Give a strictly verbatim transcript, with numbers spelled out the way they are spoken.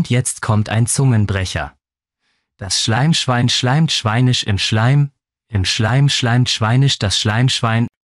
Und jetzt kommt ein Zungenbrecher. Das Schleimschwein schleimt schweinisch im Schleim, im Schleim schleimt schweinisch das Schleimschwein.